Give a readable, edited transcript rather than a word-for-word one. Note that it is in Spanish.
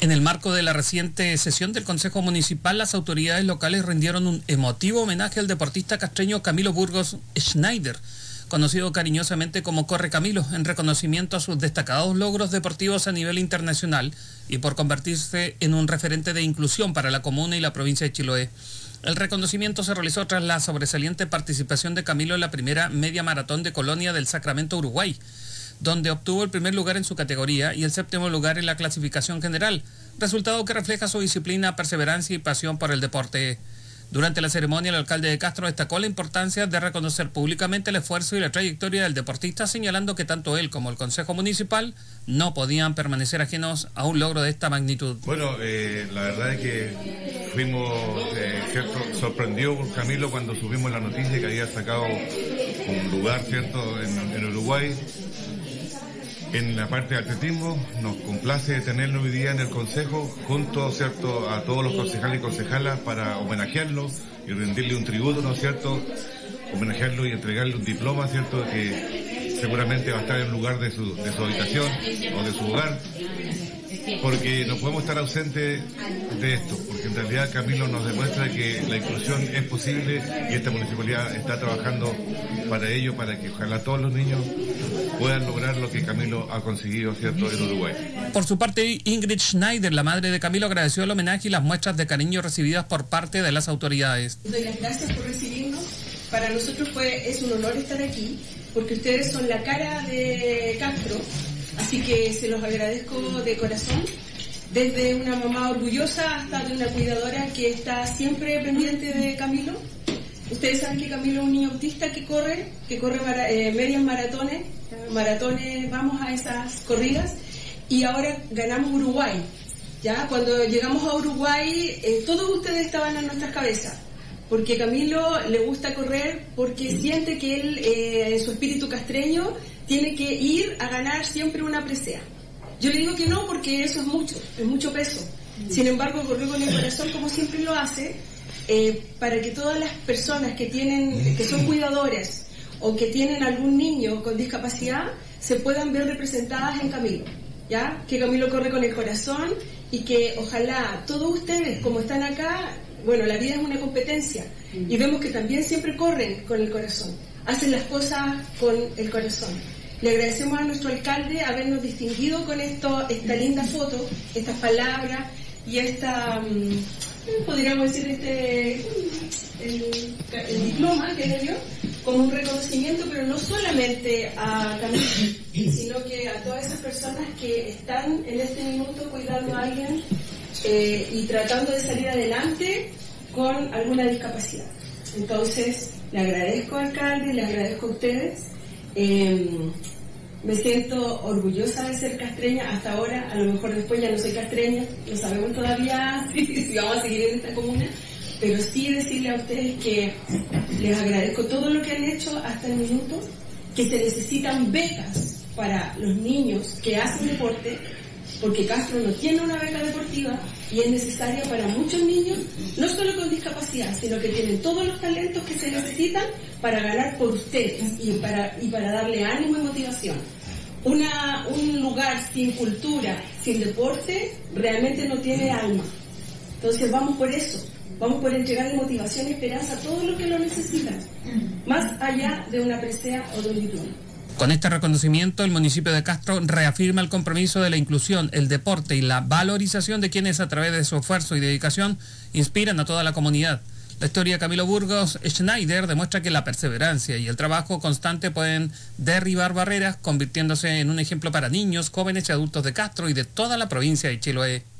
En el marco de la reciente sesión del Consejo Municipal, las autoridades locales rindieron un emotivo homenaje al deportista castreño Camilo Burgos Schneider, conocido cariñosamente como Corre Camilo, en reconocimiento a sus destacados logros deportivos a nivel internacional y por convertirse en un referente de inclusión para la comuna y la provincia de Chiloé. El reconocimiento se realizó tras la sobresaliente participación de Camilo en la primera media maratón de Colonia del Sacramento, Uruguay, donde obtuvo el primer lugar en su categoría y el séptimo lugar en la clasificación general, resultado que refleja su disciplina, perseverancia y pasión por el deporte. Durante la ceremonia, el alcalde de Castro destacó la importancia de reconocer públicamente el esfuerzo y la trayectoria del deportista, señalando que tanto él como el Consejo Municipal no podían permanecer ajenos a un logro de esta magnitud. Bueno, la verdad es que fuimos, ¿cierto? Sorprendió por Camilo cuando subimos la noticia que había sacado un lugar, ¿cierto?, en Uruguay. En la parte de atletismo, nos complace tenerlo hoy día en el Consejo, junto, ¿cierto?, a todos los concejales y concejalas para homenajearlo y rendirle un tributo, ¿no es cierto?, homenajearlo y entregarle un diploma, ¿cierto?, que seguramente va a estar en lugar de su habitación o de su hogar, porque no podemos estar ausentes de esto, porque en realidad Camilo nos demuestra que la inclusión es posible y esta municipalidad está trabajando para ello, para que ojalá todos los niños puedan lograr lo que Camilo ha conseguido, ¿cierto?, en Uruguay. Por su parte, Ingrid Schneider, la madre de Camilo, agradeció el homenaje y las muestras de cariño recibidas por parte de las autoridades. Doy las gracias por recibirnos. Para nosotros es un honor estar aquí, porque ustedes son la cara de Castro, así que se los agradezco de corazón. Desde una mamá orgullosa hasta de una cuidadora que está siempre pendiente de Camilo. Ustedes saben que Camilo es un niño autista que corre medias maratones, vamos a esas corridas y ahora ganamos Uruguay. Ya cuando llegamos a Uruguay, todos ustedes estaban en nuestras cabezas, porque Camilo le gusta correr, porque siente que él, en su espíritu castreño, tiene que ir a ganar siempre una presea. Yo le digo que no, porque eso es mucho peso. Sin embargo, corrió con el corazón como siempre lo hace, para que todas las personas que son cuidadoras o que tienen algún niño con discapacidad se puedan ver representadas en Camilo, ¿ya? Que Camilo corre con el corazón y que ojalá todos ustedes, como están acá, bueno, la vida es una competencia y vemos que también siempre corren con el corazón, hacen las cosas con el corazón. Le agradecemos a nuestro alcalde habernos distinguido con esta linda foto, estas palabras y podríamos decir el diploma que le dio como un reconocimiento, pero no solamente a Camilo, sino que a todas esas personas que están en este minuto cuidando a alguien y tratando de salir adelante con alguna discapacidad. Entonces, le agradezco, alcalde, le agradezco a ustedes. Me siento orgullosa de ser castreña hasta ahora. A lo mejor después ya no soy castreña, no sabemos todavía si vamos a seguir en esta comuna, pero sí decirle a ustedes que les agradezco todo lo que han hecho hasta el minuto, que se necesitan becas para los niños que hacen deporte, porque Castro no tiene una beca deportiva y es necesaria para muchos niños, no solo con discapacidad, sino que tienen todos los talentos que se necesitan para ganar por ustedes y para darle ánimo y motivación. Un lugar sin cultura, sin deporte, realmente no tiene alma. Entonces vamos por eso, vamos por entregarle motivación y esperanza a todos los que lo necesitan, más allá de una presea o de un diploma. Con este reconocimiento, el municipio de Castro reafirma el compromiso de la inclusión, el deporte y la valorización de quienes a través de su esfuerzo y dedicación inspiran a toda la comunidad. La historia de Camilo Burgos Schneider demuestra que la perseverancia y el trabajo constante pueden derribar barreras, convirtiéndose en un ejemplo para niños, jóvenes y adultos de Castro y de toda la provincia de Chiloé.